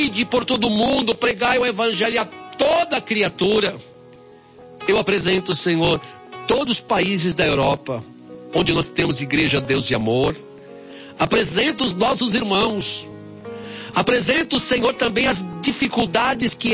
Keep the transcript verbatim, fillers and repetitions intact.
ide por todo mundo, pregai o evangelho a toda criatura. Eu apresento, Senhor, todos os países da Europa, onde nós temos igreja Deus de Amor. Apresento os nossos irmãos. Apresento, Senhor, também as dificuldades que